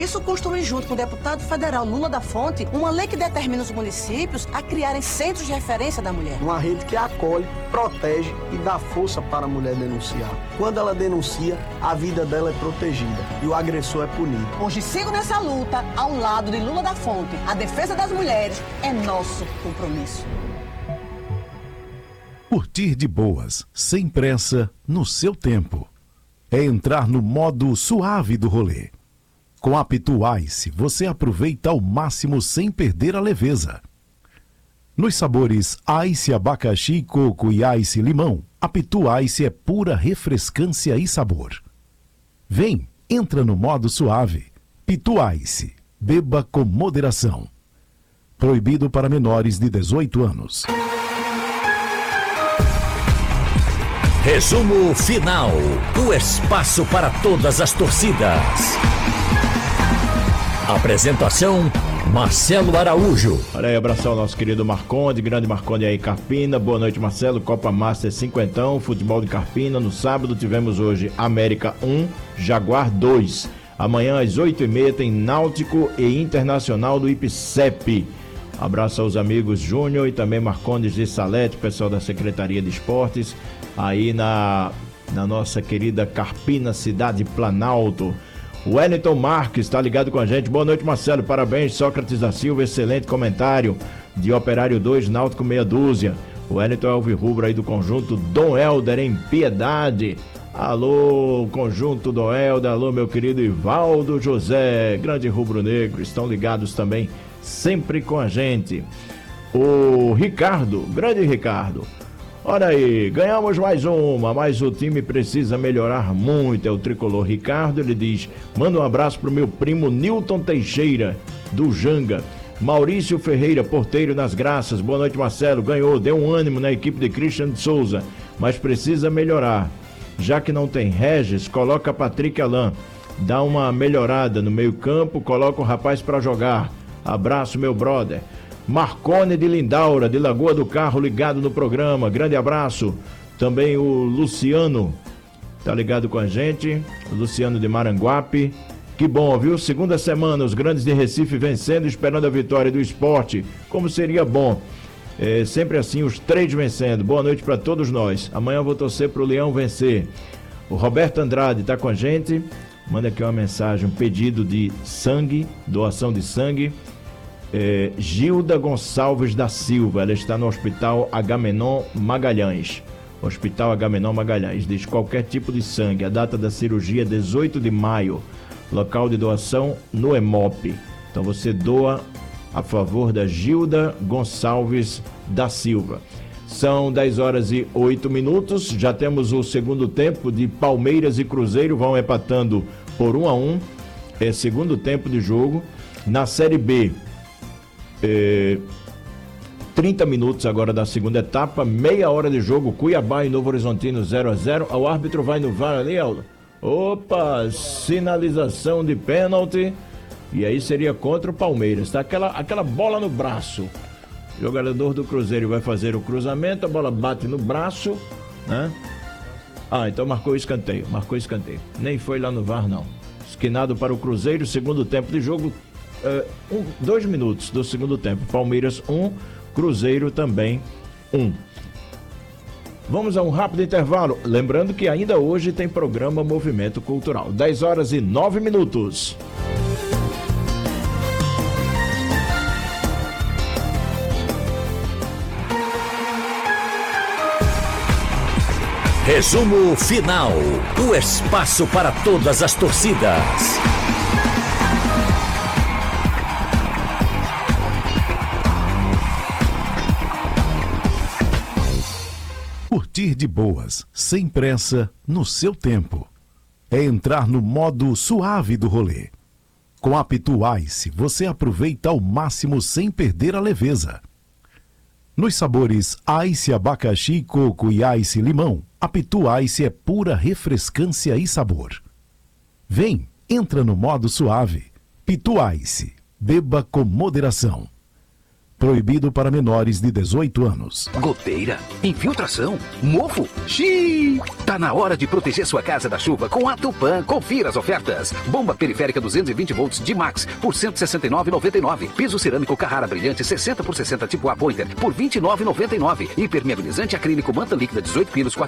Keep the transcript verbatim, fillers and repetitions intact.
Isso construir junto com o deputado federal Lula da Fonte uma lei que determina os municípios a criarem centros de referência da mulher. Uma rede que acolhe, protege e dá força para a mulher denunciar. Quando ela denuncia, a vida dela é protegida e o agressor é punido. Hoje sigo nessa luta ao lado de Lula da Fonte. A defesa das mulheres é nosso compromisso. Curtir de boas, sem pressa, no seu tempo. É entrar no modo suave do rolê. Com a Pitu Ice, você aproveita ao máximo sem perder a leveza. Nos sabores Ice abacaxi, coco e Ice limão, a Pitu Ice é pura refrescância e sabor. Vem, entra no modo suave. Pitu Ice, beba com moderação. Proibido para menores de dezoito anos. Resumo final. O espaço para todas as torcidas. Apresentação, Marcelo Araújo. Olha aí, abração ao nosso querido Marconde, grande Marconde aí, Carpina. Boa noite, Marcelo. Copa Master cinquentão, futebol de Carpina. No sábado tivemos hoje América um, Jaguar dois. Amanhã às oito e meia tem Náutico e Internacional do I P C E P. Abraço aos amigos Júnior e também Marcondes de Salete, pessoal da Secretaria de Esportes, aí na, na nossa querida Carpina, cidade Planalto. O Wellington Marques está ligado com a gente. Boa noite, Marcelo. Parabéns, Sócrates da Silva. Excelente comentário de Operário dois, Náutico meia dúzia. O Wellington é alvirrubro aí do conjunto Dom Helder em Piedade. Alô, conjunto Dom Helder. Alô, meu querido Ivaldo José. Grande rubro-negro. Estão ligados também sempre com a gente. O Ricardo, grande Ricardo. Olha aí, ganhamos mais uma, mas o time precisa melhorar muito. É o tricolor Ricardo, ele diz: manda um abraço pro meu primo Nilton Teixeira, do Janga. Maurício Ferreira, porteiro nas Graças. Boa noite, Marcelo. Ganhou, deu um ânimo na equipe de Christian de Souza, mas precisa melhorar. Já que não tem Regis, coloca Patrick Alain. Dá uma melhorada no meio campo, coloca o rapaz para jogar. Abraço, meu brother. Marcone de Lindaura, de Lagoa do Carro, ligado no programa. Grande abraço. Também o Luciano tá ligado com a gente. O Luciano de Maranguape. Que bom, viu? Segunda semana, os grandes de Recife vencendo, esperando a vitória do Sport. Como seria bom. É, sempre assim, os três vencendo. Boa noite para todos nós. Amanhã eu vou torcer pro Leão vencer. O Roberto Andrade tá com a gente. Manda aqui uma mensagem, um pedido de sangue, doação de sangue. É, Gilda Gonçalves da Silva, ela está no Hospital Agamenon Magalhães. Hospital Agamenon Magalhães, diz qualquer tipo de sangue. A data da cirurgia é dezoito de maio. Local de doação no Hemop. Então você doa a favor da Gilda Gonçalves da Silva. São dez horas e oito minutos. Já temos o segundo tempo de Palmeiras e Cruzeiro, vão empatando por um a um. É segundo tempo de jogo. Na Série B, É, trinta minutos agora da segunda etapa, meia hora de jogo, Cuiabá e Novo Horizontino zero a zero. O árbitro vai no V A R ali, Aldo. Opa, sinalização de pênalti. E aí seria contra o Palmeiras, tá? Aquela, aquela bola no braço. O jogador do Cruzeiro vai fazer o cruzamento, a bola bate no braço, né? Ah, então marcou o escanteio, marcou o escanteio. Nem foi lá no V A R, não. Esquinado para o Cruzeiro, segundo tempo de jogo. Uh, um, dois minutos do segundo tempo. Palmeiras um, Cruzeiro também um. Vamos a um rápido intervalo. Lembrando que ainda hoje tem programa Movimento Cultural. dez horas e nove minutos. Resumo final. O espaço para todas as torcidas. Curtir de boas, sem pressa, no seu tempo. É entrar no modo suave do rolê. Com a Pitu Ice, você aproveita ao máximo sem perder a leveza. Nos sabores Ice abacaxi, coco e Ice limão, a Pitu Ice é pura refrescância e sabor. Vem, entra no modo suave. Pitu Ice, beba com moderação. Proibido para menores de dezoito anos. Goteira, infiltração, mofo, xiii. Tá na hora de proteger sua casa da chuva com a Tupã. Confira as ofertas. Bomba periférica duzentos e vinte volts de Max por cento e sessenta e nove reais e noventa e nove centavos. Piso cerâmico Carrara brilhante sessenta por sessenta tipo A Pointer por vinte e nove reais e noventa e nove centavos. Impermeabilizante acrílico manta líquida dezoito quilos